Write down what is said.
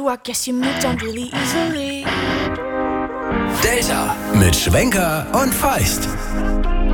you, I guess you moved on really easily. Delta mit Schwenker und Feist.